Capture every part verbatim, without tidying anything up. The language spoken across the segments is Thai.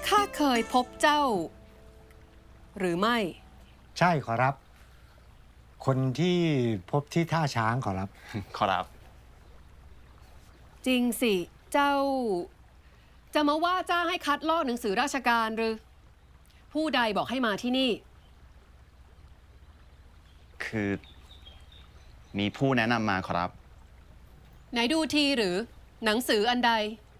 ข้าเคยพบเจ้า หรือไม่ใช่ขอรับคนที่พบที่ท่าช้างขอรับขอรับจริงสิเจ้าจะมาว่าจ้างให้คัดลอกหนังสือราชการหรือผู้ใดบอกให้มาที่นี่คือมีผู้แนะนำมาขอรับไหนดูทีหรือหนังสืออันใด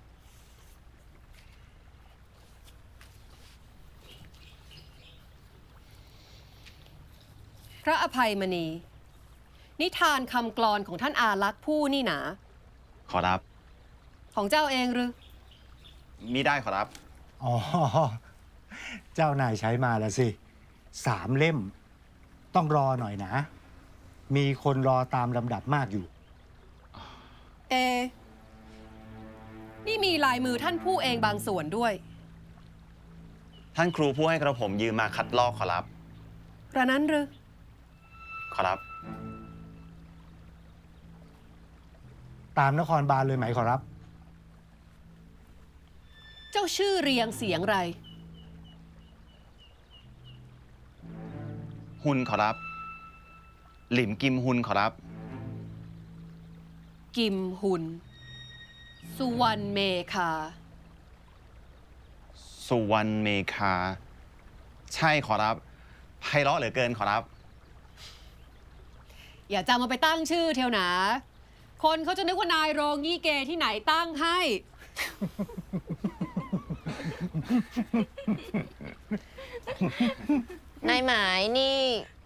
พระอภัยมณีนิทานคำกลอนของท่านอารักษ์ผู้นี่หนาขอรับของเจ้าเองหรือมิได้ขอรับอ๋อเจ้านายใช้มาแล้วสิสามเล่มต้องรอหน่อยนะมีคนรอตามลำดับมากอยู่เอนี่มีลายมือท่านผู้เองบางส่วนด้วยท่านครูผู้ให้กระผมยืมมาคัดลอกขอรับกระนั้นหรือขอรับตามนครบาลเลยไหมขอรับเจ้าชื่อเรียงเสียงไรหุนขอรับหลิมกิมหุนขอรับกิมหุนสุวรรณเมคาสุวรรณเมคาใช่ขอรับไพเราะเหลือเกินขอรับอย่าจำมาไปตั้งชื่อเทียวหนาคนเขาจะนึกว่านายโรงยี่เกที่ไหนตั้งให้นายหมายนี่